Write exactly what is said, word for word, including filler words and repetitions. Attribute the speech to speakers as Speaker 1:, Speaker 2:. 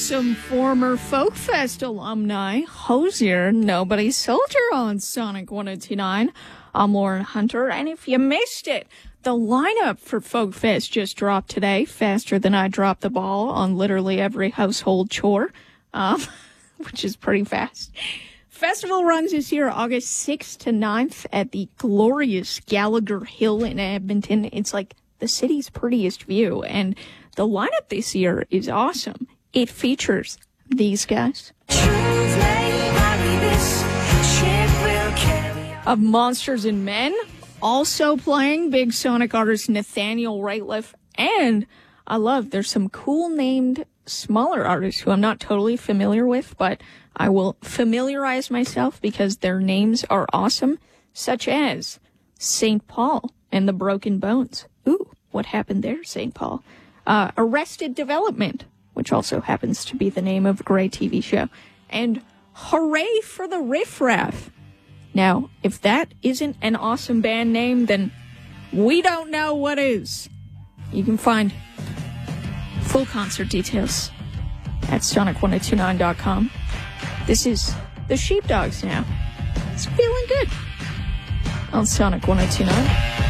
Speaker 1: some former Folk Fest alumni. Hosier, Nobody Soldier on Sonic one oh two point nine. I'm Lauren Hunter, and if you missed it, the lineup for Folk Fest just dropped today, faster than I dropped the ball on literally every household chore, um, which is pretty fast. Festival runs this year August sixth to ninth at the glorious Gallagher Hill in Edmonton. It's like the city's prettiest view, and the lineup this year is awesome. It features these guys. Of Monsters and Men, also playing big Sonic artist Nathaniel Rateliff, and I love, there's some cool named smaller artists who I'm not totally familiar with, but I will familiarize myself because their names are awesome, such as Saint Paul and the Broken Bones. Ooh, what happened there, Saint Paul? Uh, Arrested Development, which also happens to be the name of a great T V show, and Hooray for the Riff Raff. Now, if that isn't an awesome band name, then we don't know what is. You can find full concert details at sonic ten twenty-nine dot com. This is the Sheepdogs now. It's feeling good on Sonic ten twenty-nine.